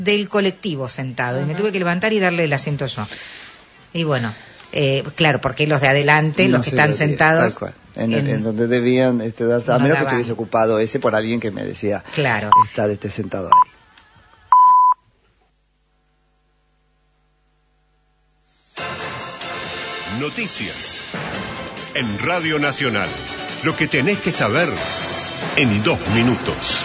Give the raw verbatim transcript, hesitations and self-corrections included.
del colectivo sentado. Uh-huh. Y me tuve que levantar y darle el asiento yo. Y bueno, eh, claro, porque los de adelante, no los que están sentados... Tal cual. En, en, en donde debían este, dar, a no menos daban. Que estuviese ocupado ese por alguien que merecía claro. estar este, sentado ahí. Noticias en Radio Nacional. Lo que tenés que saber en dos minutos.